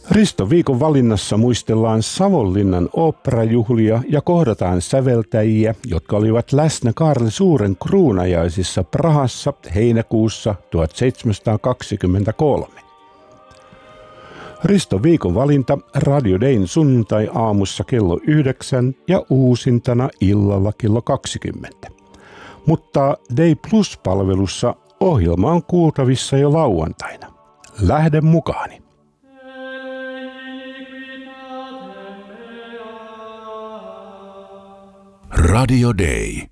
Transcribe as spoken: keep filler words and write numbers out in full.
Risto viikon valinnassa muistellaan Savonlinnan oopperajuhlia ja kohdataan säveltäjiä, jotka olivat läsnä Kaarle Suuren kruunajaisissa Prahassa heinäkuussa tuhatseitsemänsataakaksikymmentäkolme. Risto viikon valinta Radio Dayn sunnuntai-aamussa kello yhdeksän ja uusintana illalla kello kaksikymmentä. Mutta Day Plus-palvelussa ohjelma on kuultavissa jo lauantaina. Lähde mukaani. Radio Day.